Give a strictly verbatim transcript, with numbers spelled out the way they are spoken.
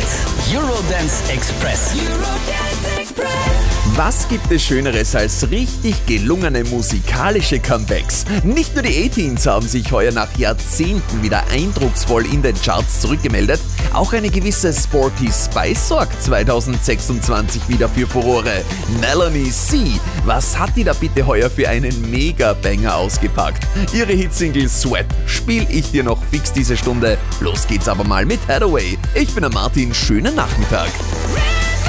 Eurodance Express. Eurodance Express. Was gibt es Schöneres als richtig gelungene musikalische Comebacks? Nicht nur die A-Teens haben sich heuer nach Jahrzehnten wieder eindrucksvoll in den Charts zurückgemeldet, auch eine gewisse Sporty Spice sorgt zweitausendsechsundzwanzig wieder für Furore. Melanie C. Was hat die da bitte heuer für einen Mega-Banger ausgepackt? Ihre Hitsingle Sweat spiel ich dir noch fix diese Stunde. Los geht's aber mal mit Hathaway. Ich bin der Martin, schönen Nachmittag.